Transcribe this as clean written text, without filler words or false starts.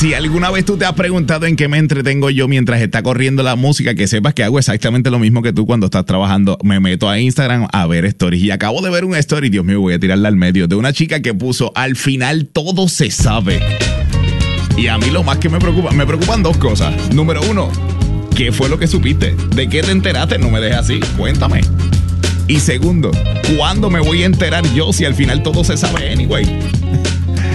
Si alguna vez tú te has preguntado en qué me entretengo yo mientras está corriendo la música, que sepas que hago exactamente lo mismo que tú cuando estás trabajando. Me meto a Instagram a ver stories. Y acabo de ver un story, Dios mío, voy a tirarla al medio, de una chica que puso: al final todo se sabe. Y a mí lo más que me preocupan dos cosas. Número uno, ¿qué fue lo que supiste? ¿De qué te enteraste? No me dejes así, cuéntame. Y segundo, ¿cuándo me voy a enterar yo si al final todo se sabe anyway?